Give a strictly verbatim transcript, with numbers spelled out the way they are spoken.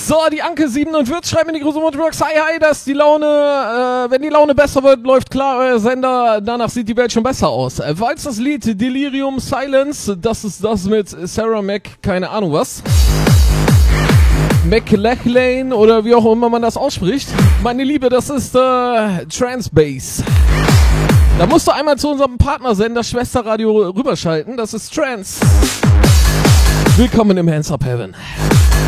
So, die Anke siebenundvierzig schreibt in die große Motorbox. Hi, hi, dass die Laune, äh, wenn die Laune besser wird, läuft klar euer Sender. Danach sieht die Welt schon besser aus. Äh, falls das Lied Delirium Silence, das ist das mit Sarah Mac, keine Ahnung was. McLachlan oder wie auch immer man das ausspricht. Meine Liebe, das ist äh, Transbase. Da musst du einmal zu unserem Partnersender Schwesterradio rüberschalten. Das ist Trans. Willkommen im Hands Up Heaven.